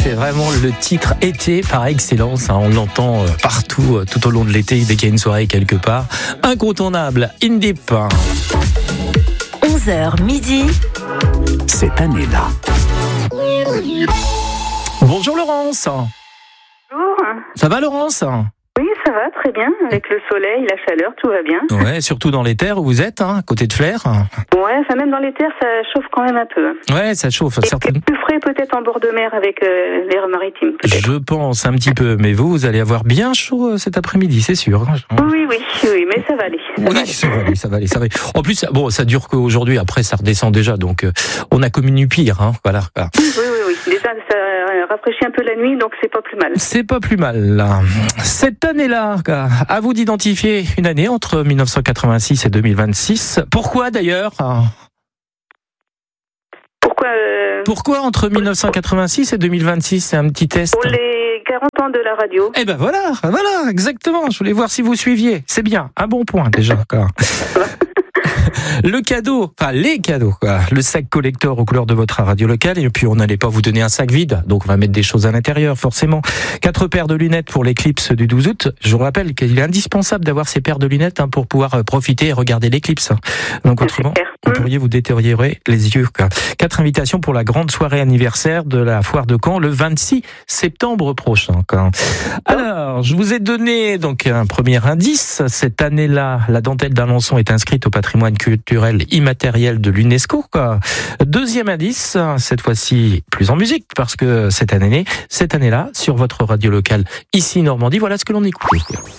c'est vraiment le titre été par excellence. On l'entend partout, tout au long de l'été, dès qu'il y a une soirée quelque part. Incontournable, In Deep. 11h midi. Cette année-là. Bonjour Laurence. Bonjour. Ça va Laurence ? Oui, ça va, très bien. Avec le soleil, la chaleur, tout va bien. Ouais, surtout dans les terres où vous êtes, à côté de Flers. Ouais, enfin même dans les terres, ça chauffe quand même un peu. Ouais, ça chauffe. Et Certainement. plus frais peut-être en bord de mer avec l'air maritime, peut-être. Je pense un petit peu, mais vous allez avoir bien chaud cet après-midi, c'est sûr. Oui, mais ça va aller. Ça va aller. En plus, bon, ça dure qu'aujourd'hui, après ça redescend déjà, donc on a connu pire, voilà. Oui. Déjà, ça rafraîchit un peu la nuit, donc c'est pas plus mal. C'est pas plus mal, là. Cette année-là, à vous d'identifier une année entre 1986 et 2026. Pourquoi d'ailleurs ? Pourquoi entre 1986 et 2026 ? C'est un petit test. Pour les 40 ans de la radio. Eh ben voilà, exactement. Je voulais voir si vous suiviez. C'est bien, un bon point déjà. Le cadeau, enfin les cadeaux, le sac collector aux couleurs de votre radio locale, et puis on n'allait pas vous donner un sac vide, donc on va mettre des choses à l'intérieur forcément. 4 paires de lunettes pour l'éclipse du 12 août. Je vous rappelle qu'il est indispensable d'avoir ces paires de lunettes pour pouvoir profiter et regarder l'éclipse. Donc autrement, vous pourriez vous détériorer les yeux. 4 invitations pour la grande soirée anniversaire de la foire de Caen le 26 septembre prochain. Alors, je vous ai donné donc un premier indice. Cette année-là, la dentelle d'Alençon est inscrite au patrimoine culturel immatériel de l'UNESCO. Deuxième indice, cette fois-ci plus en musique, parce que cette année-là, sur votre radio locale ici Normandie, voilà ce que l'on écoute.